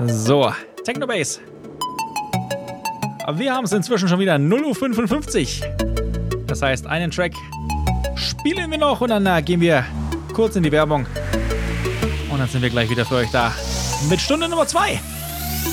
So, Technobase. Wir haben es inzwischen schon wieder 0:55 Uhr. Das heißt, einen Track spielen wir noch und dann gehen wir kurz in die Werbung. Und dann sind wir gleich wieder für euch da mit Stunde Nummer 2.